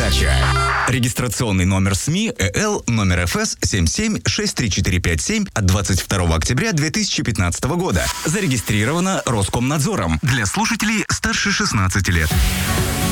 передача. Регистрационный номер СМИ ЭЛ номер ФС 77-63457 от 22 октября 2015 года. Зарегистрировано Роскомнадзором для слушателей старше 16 лет.